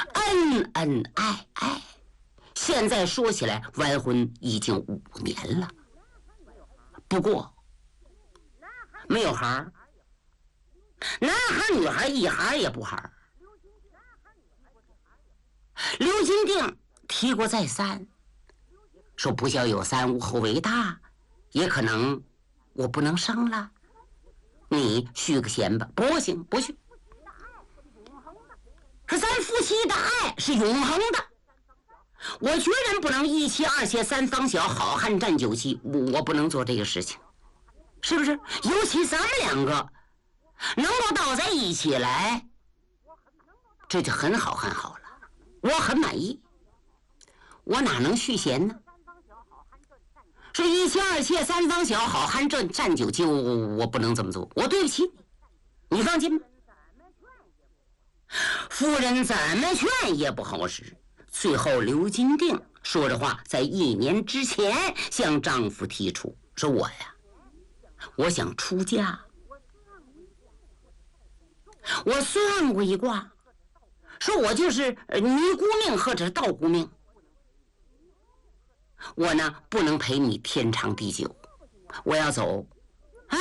恩恩爱爱。现在说起来，完婚已经5年了，不过没有孩儿，男孩女孩一孩也不孩。刘金定提过再三，说不孝有三，无后为大，也可能我不能生了，你续个弦吧。不行，不续。说咱夫妻的爱是永恒的，我决然不能一妻二妾三方小，好汉占9妻，我不能做这个事情，是不是？尤其咱们2个能够到在一起来，这就很好很好了，我很满意。我哪能续弦呢？说一妻二妾三方小，好汉占9妻，我不能这么做，我对不起你，你放心吧。夫人怎么劝也不好使，最后刘金定说着话，在1年之前向丈夫提出，说我想出家。我算过一卦，说我就是尼姑命或者是道姑命，我呢不能陪你天长地久，我要走。哎，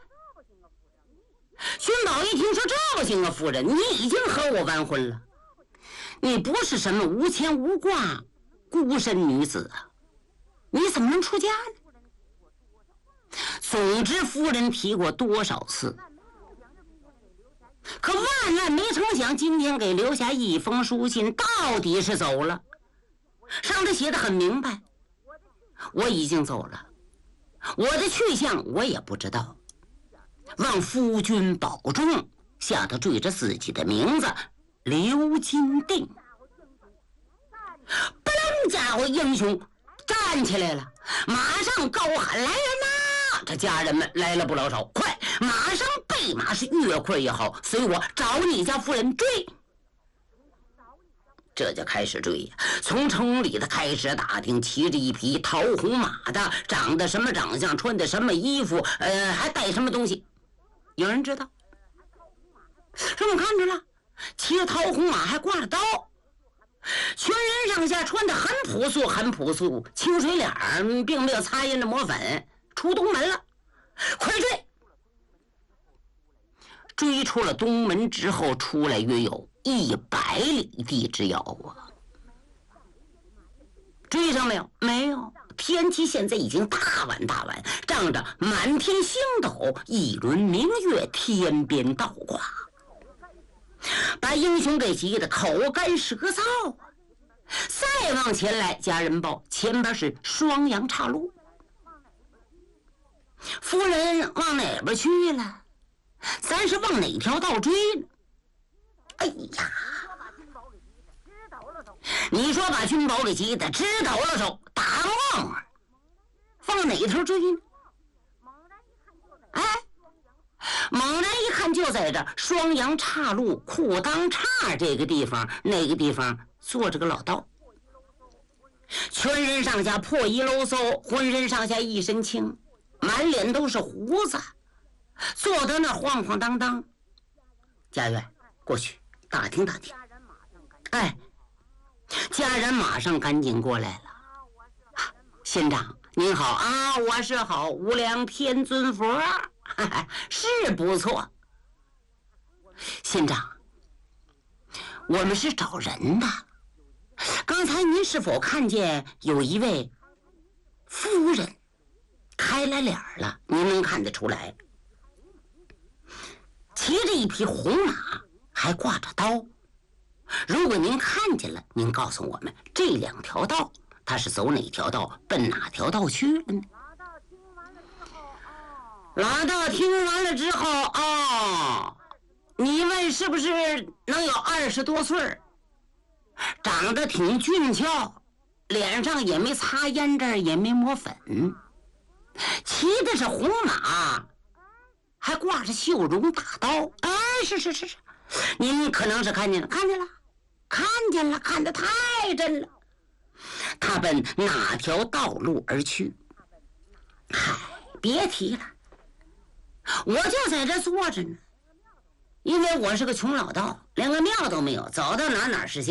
君宝一听说这不行啊，夫人，你已经和我完婚了，你不是什么无牵无挂孤身女子啊，你怎么能出家呢？总之夫人提过多少次，可万没成想，今天给留下一封书信，到底是走了，上头写得很明白，我已经走了，我的去向我也不知道，望夫君保重，下头缀着自己的名字刘金定。不楞家伙英雄站起来了，马上高喊来人呐！这家人们来了不老少，快马上备马，是越快越好，随我找你家夫人追。这就开始追呀，从城里的开始打听，骑着一匹桃红马的，长得什么长相，穿的什么衣服，还带什么东西，有人知道。说我看着了，骑着桃红马，还挂着刀，全人上下穿的很朴素，很朴素，清水脸，并没有擦印的抹粉。出东门了，快追！追出了东门之后，出来约有100里地之遥啊！追上没有？没有。天气现在已经大晚，仗着满天星斗，一轮明月，天边倒挂，把英雄给急得口干舌燥啊！再往前来，家人报前边是双阳岔路，夫人往哪边去了？咱是往哪条道追呢？哎呀，你说把君宝给急得直抖了手，打忘了往哪头追呢？哎，猛然一看，就在这双阳岔路裤裆岔这个地方，那个地方坐着个老道，全人上下破衣漏嗖，浑身上下一身青，满脸都是胡子，坐在那晃晃荡荡。家园过去打听打听。哎，家人马上赶紧过来了。县长您好啊，我是好无量天尊佛，是不错。县长，我们是找人的，刚才您是否看见有一位夫人开了脸了？您能看得出来，骑着一匹红马，还挂着刀。如果您看见了，您告诉我们这2条道他是走哪条道，奔哪条道去了呢？老道听完了之后，哦，你问是不是能有20多岁，长得挺俊俏，脸上也没擦胭脂，也没抹粉，骑的是红马，还挂着绣绒大刀。哎，是，您可能是看见了，看得太真了。他奔哪条道路而去？嗨，别提了，我就在这坐着呢，因为我是个穷老道，连个庙都没有，走到哪是